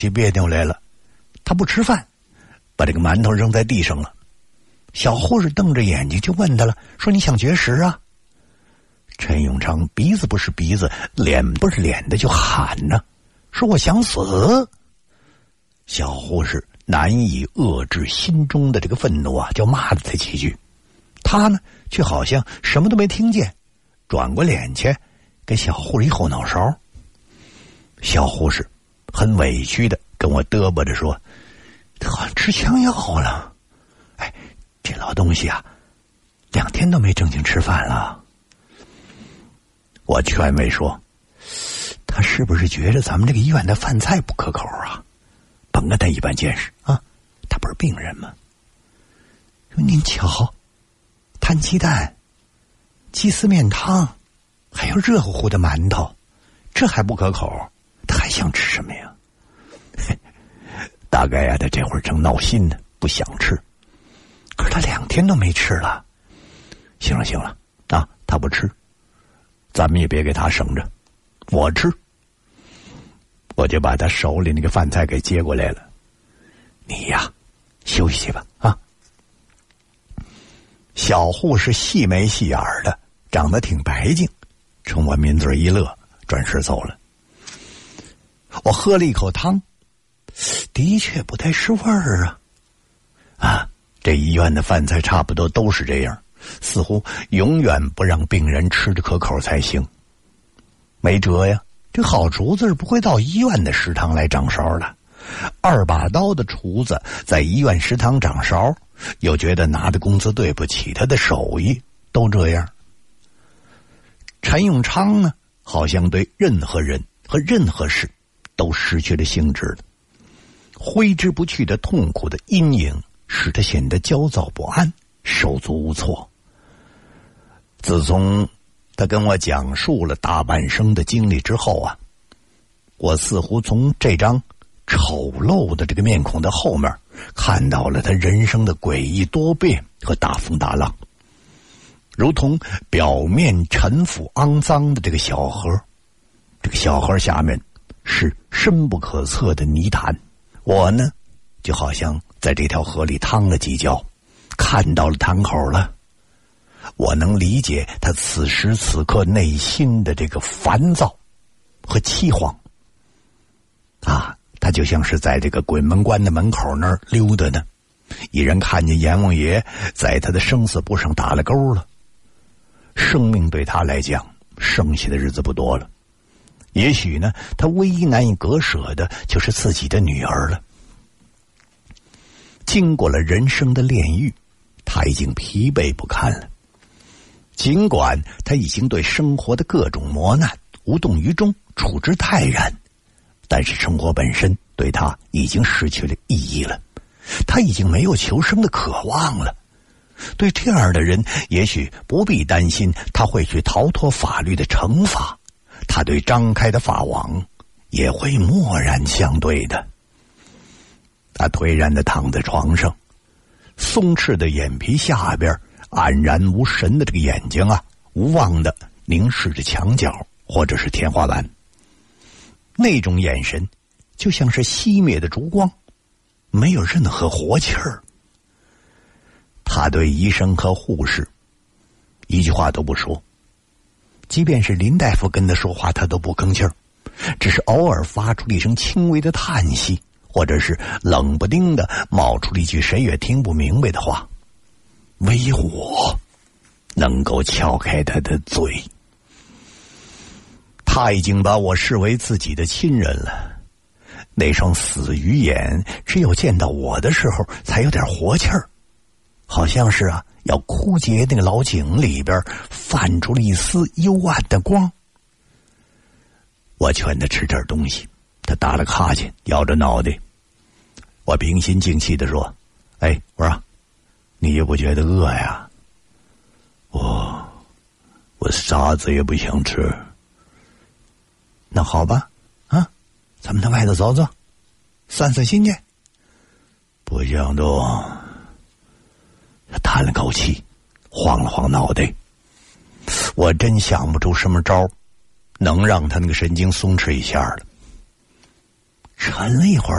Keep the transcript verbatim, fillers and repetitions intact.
起别扭来了，他不吃饭，把这个馒头扔在地上了。小护士瞪着眼睛就问他了，说你想绝食啊？陈永昌鼻子不是鼻子，脸不是脸的就喊呢，说我想死。小护士难以遏制心中的这个愤怒啊，就骂了他几句。他呢却好像什么都没听见，转过脸去给小护士一后脑勺。小护士很委屈的跟我嘚啵着说，他好像吃枪药了。哎，这老东西啊，两天都没正经吃饭了。我劝慰说，他是不是觉得咱们这个医院的饭菜不可口啊？甭跟他一般见识啊，他不是病人吗？说您瞧，摊鸡蛋、鸡丝面汤，还有热乎乎的馒头，这还不可口，他还想吃什么呀？大概呀、啊，他这会儿正闹心呢，不想吃。可是他两天都没吃了。行了行了啊，他不吃，咱们也别给他省着，我吃。我就把他手里那个饭菜给接过来了。你呀，休息去吧啊。小护士细眉细眼的，长得挺白净，冲我抿嘴一乐，转身走了。我喝了一口汤，的确不太是味儿啊。啊，这医院的饭菜差不多都是这样，似乎永远不让病人吃着可口才行。没辙呀，这好厨子是不会到医院的食堂来掌勺的。二把刀的厨子在医院食堂掌勺，又觉得拿的工资对不起他的手艺，都这样。陈永昌呢，好像对任何人和任何事都失去了兴致了。挥之不去的痛苦的阴影使他显得焦躁不安，手足无措。自从他跟我讲述了大半生的经历之后啊，我似乎从这张丑陋的这个面孔的后面看到了他人生的诡异多变和大风大浪。如同表面陈腐肮脏的这个小河，这个小河下面是深不可测的泥潭。我呢，就好像在这条河里趟了几脚，看到了潭口了。我能理解他此时此刻内心的这个烦躁和凄惶啊，他就像是在这个鬼门关的门口那儿溜达呢，已然看见阎王爷在他的生死簿上打了勾了。生命对他来讲剩下的日子不多了，也许呢，他唯一难以割舍的就是自己的女儿了。经过了人生的炼狱，他已经疲惫不堪了。尽管他已经对生活的各种磨难无动于衷，处之泰然，但是生活本身对他已经失去了意义了，他已经没有求生的渴望了。对这样的人，也许不必担心他会去逃脱法律的惩罚，他对张开的法网也会默然相对的。他颓然地躺在床上，松弛的眼皮下边，黯然无神的这个眼睛啊，无望地凝视着墙角或者是天花板。那种眼神就像是熄灭的烛光，没有任何活气儿。他对医生和护士一句话都不说，即便是林大夫跟他说话，他都不吭气儿，只是偶尔发出一声轻微的叹息，或者是冷不丁的冒出了一句谁也听不明白的话。唯我能够撬开他的嘴。他已经把我视为自己的亲人了，那双死鱼眼只有见到我的时候才有点活气儿，好像是啊要枯竭那个老井里边泛出了一丝幽暗的光。我劝他吃点东西，他打了哈欠，摇着脑袋。我平心静气地说，哎，我说你也不觉得饿呀？我我啥子也不想吃。那好吧，啊，咱们到外头走走，散散心去。不想动。他叹了口气，晃了晃脑袋。我真想不出什么招能让他那个神经松弛一下了。沉了一会儿，